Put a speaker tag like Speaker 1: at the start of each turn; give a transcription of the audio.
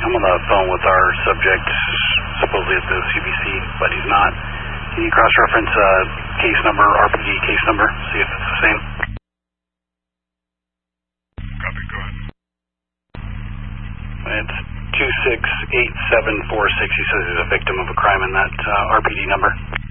Speaker 1: I'm on the phone with our subject, supposedly at the CBC, but he's not. Can you cross-reference case number, RPD case number, see if it's the same?
Speaker 2: Copy, go ahead.
Speaker 1: It's 268746. He says he's a victim of a crime in that RPD number.